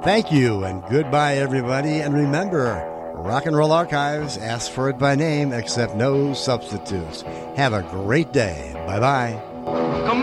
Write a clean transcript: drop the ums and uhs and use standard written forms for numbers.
Thank you, and goodbye, everybody. And remember, Rock and Roll Archives, ask for it by name, accept no substitutes. Have a great day. Bye-bye.